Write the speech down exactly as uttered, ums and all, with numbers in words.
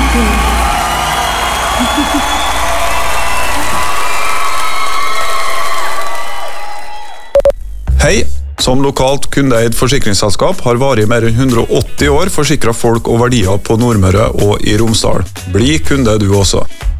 Hei, som lokalt kundeeid forsikringsselskap har varig mer enn hundre og åtti år forsikret folk og verdier på Nordmøre og i Romsdal. Bli kunde du også.